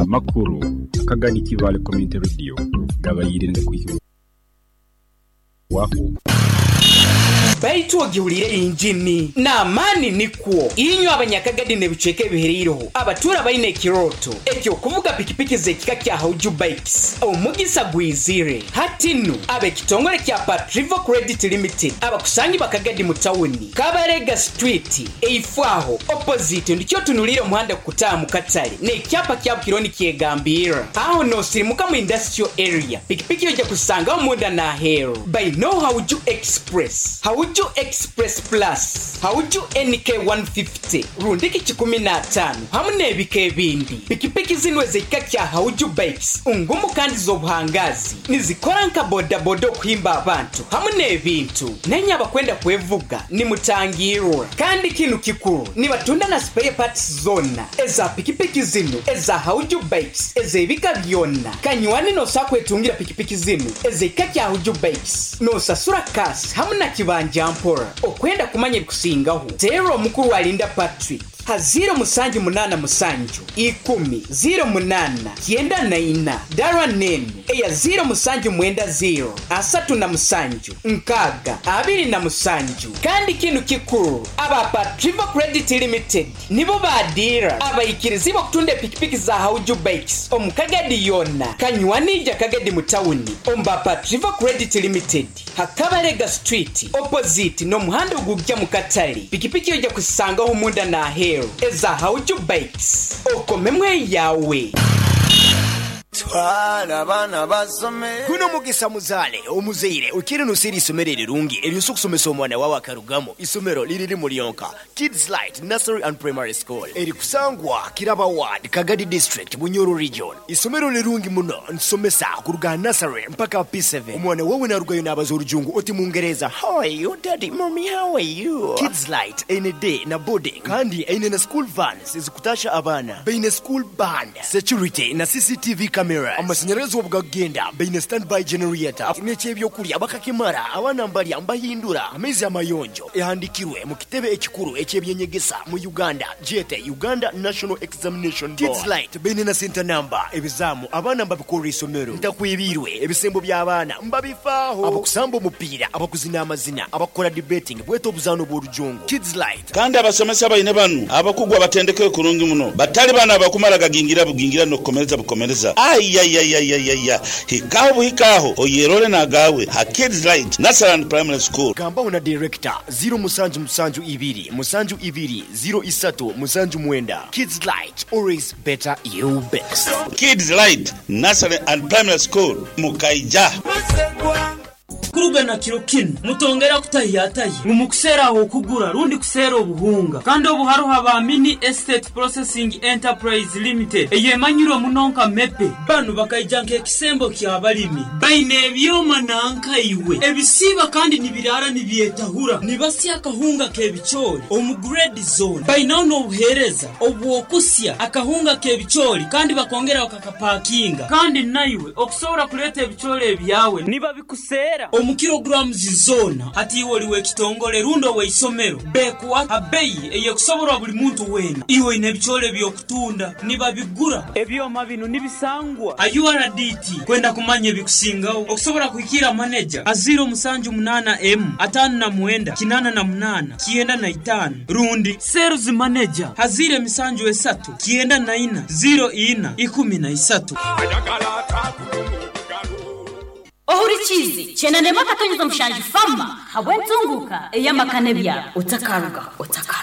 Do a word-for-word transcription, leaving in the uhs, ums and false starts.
amakuru akagani Kivale Community Radio gabayirinde kwiyo wako Baitu ogihurire injini na mani nikuo inyo abanyakagadi ne biceke biheriroho abatura bayine kiroto ekyo kuvuga pikipiki zekika kya Hauju Bikes omugisa gwizire hatinu abe kitongore kya Patrivo Credit Limited abakusanyi bakagadi mu tawuni Kabarega Street eifwaho opposite ndikyo tunulire muhanda kutamu Katale ne kyapa kya kironi kiegambira aho no simuka mu industrial area pikipiki yoje kusanga omunda na hero by no Hauju Express Hauju Express Plus Hauju N K one fifty rundiki chikumi na tano hamune bike bindi pikipiki zinwe zekika kya Hauju Bikes ungumu kandi zobuhangazi nizikora nka boda bodo kuhimba abantu hamune bintu nenya abakwenda kwevuga ni mutangirura kandi kinu kikuru ni batunda na spare parts zona eza pikipiki zinu eza Hauju Bikes eze bika byonna kanyuani no sakwetungira pikipiki zinu eze kya Hauju Bikes no sasura kas hamuna kibanja mpora okwenda kumanya kusingaho zero mukuru walinda Patrick haziro musanju munana musanju ikumi zero munana kienda na ina darwa nenu eya zero musanju mwenda zero asatu na musanju nkaga abiri na musanju kandi kinu kikuru aba Patrivo Credit Limited nibo badira abayikirizi bakutunde pikipiki za Hauju Bikes omukagadi yona kanywanija kagadi mutawuni omba Patrivo Credit Limited Hakabarega Street opposite no muhanda gugya mu Katale pikipiki yoje kusangaho munda na hero eza Hauju Bikes okomemwe yawe Twala bana basome kuno mugisa muzale omuzire ukiri nusiri isomero rirungi eriuso kusomesa omwana wawe akarugamo isomero liriri muri yonka Kids Light Nursery and Primary School eri kusangwa Kiraba Ward Kagadi District Bunyoro Region isomero lirungi muno nsomesa kuruga nursery mpaka P seven omwana wawe narugayo nabazo rujungu oti mungereza how are you daddy mommy how are you Kids Light any day na boarding kandi ine na school vans izikutasha abana beine school band security na C C T V camera amashanyarazi obugagenda beine standby generator n'ekyebyo kuli abakakimara abana mbali ambahindura amezi amayonjo ehandikirwe mu kitebe ekikuru ekyebyenyegesa mu Uganda G T Uganda National Examination Board Kids Light beine na center number ebizamu abana mbabikora isomero ntakwibirwe ebisembo by'abana mbabifaho abakusamba umupira abakuzina amazina abakora debating bweto buzano bw'orujungu Kids Light kandi abasomesa bayine banu abakugwa batendeke kurungi muno batali bana abakumara gagingira bugingira no komereza bukomereza ayayayayayaya hikaho hikaho oyerole na gawe ha Kids Light Nursery and Primary School gamba una director zero musanju musanju ibiri musanju ibiri zero isatu musanju mwenda Kids Light always better you best Kids Light Nursery and Primary School mukaija kuruga na kirokino mutongera kutahiyataye umukusera aho kugura rundi kusera obuhunga kandi obuharuha ba Mini Estate Processing Enterprise Limited eyemanyiro munonka mepe banu bakayijanka ekisembo kyabalimi baine byoma nanka iwe ebisiba kandi nibirara nibyetahura nibasi akahunga kebichori omu grade zone baina no buhereza obwokusya akahunga kebichori kandi bakongera bakakapakinga kandi naiwe okusobora kuleta ebichori ebyawe niba bikusera omu kilograms zona ati woliwe kitongole rundo we isomero bekwa abeyi eye kusobora buli muntu wena iwe ine bichole byokutunda niba bigura ebyoma bino nibisangwa ayu R D T kwenda kumanye bikusingaho okusobora kuikira manager aziro musanju munana M atanu na mwenda kinana na munana kienda na itanu rundi sales manager hazire misanju esatu kienda na ina zero ina ikumi na isatu ohurichizi chena nema katonyuza mshanji fama hawentunguka eya makanebya utakaruga utaka